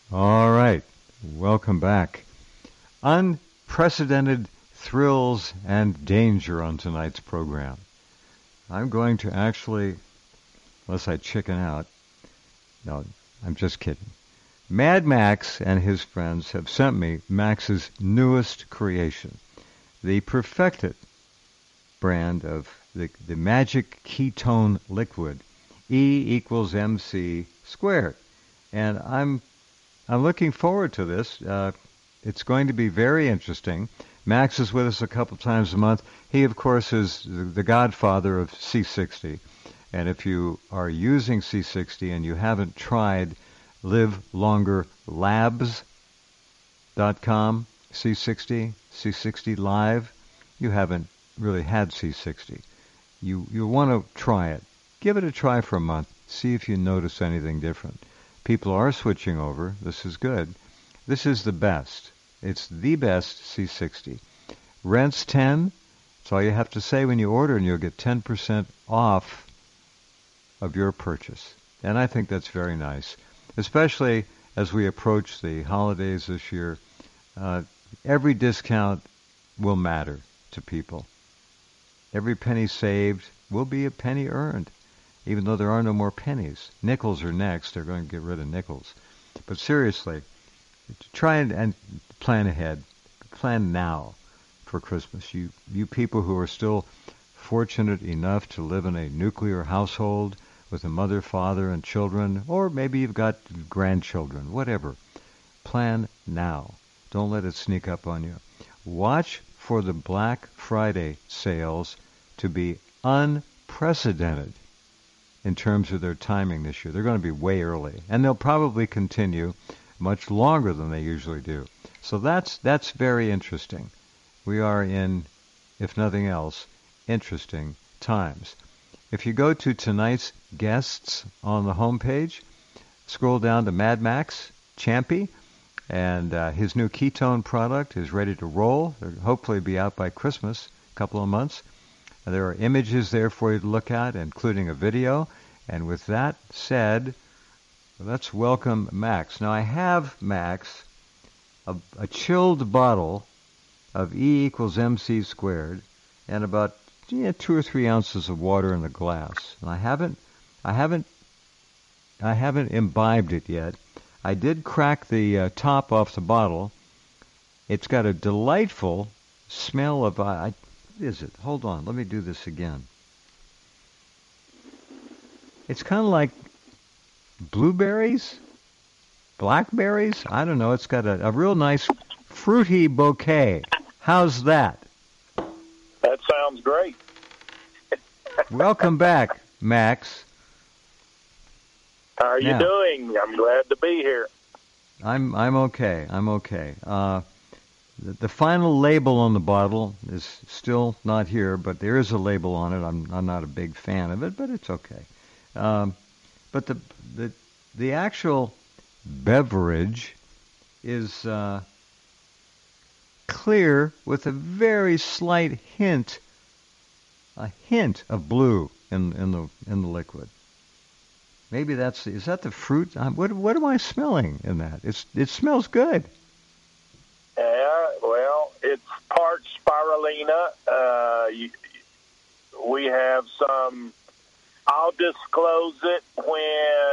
All right. Welcome back. Unprecedented thrills and danger on tonight's program. I'm going to actually, unless I chicken out, no, I'm just kidding. Mad Max and his friends have sent me Max's newest creation, the perfected brand of the magic ketone liquid, E equals MC squared. And I'm looking forward to this. It's going to be very interesting. Max is with us a couple times a month. He, of course, is the godfather of C60. And if you are using C60 and you haven't tried livelongerlabs.com, C60, C60 Live, you haven't really had C60. You want to try it. Give it a try for a month. See if you notice anything different. People are switching over. This is good. This is the best. It's the best C60. Rents 10. That's all you have to say when you order, and you'll get 10% off of your purchase. And I think that's very nice, especially as we approach the holidays this year. Every discount will matter to people. Every penny saved will be a penny earned, even though there are no more pennies. Nickels are next. They're going to get rid of nickels. But seriously, try and plan ahead. Plan now for Christmas. You people who are still fortunate enough to live in a nuclear household with a mother, father, and children, or maybe you've got grandchildren, whatever. Plan now. Don't let it sneak up on you. Watch for the Black Friday sales to be unprecedented in terms of their timing this year. They're going to be way early, and they'll probably continue much longer than they usually do. So that's very interesting. We are in, if nothing else, interesting times. If you go to tonight's guests on the homepage, scroll down to Mad Max Champy, and his new ketone product is ready to roll. It'll hopefully be out by Christmas, a couple of months. There are images there for you to look at, including a video. And with that said, let's welcome Max. Now I have, Max, a chilled bottle of E equals MC squared and about 2 or 3 ounces of water in a glass. And I haven't imbibed it yet. I did crack the top off the bottle. It's got a delightful smell of, what is it? Hold on, let me do this again. It's kind of like blueberries, blackberries. I don't know. It's got a real nice fruity bouquet. How's that? That sounds great. Welcome back, Max. How are you doing? I'm glad to be here. I'm okay. I'm okay. The final label on the bottle is still not here, but there is a label on it. I'm not a big fan of it, but it's okay. But the actual beverage is clear with a very slight hint of blue in the liquid. Maybe is that the fruit? What am I smelling in that? It smells good. Yeah, well, it's part spirulina. We have some. I'll disclose it when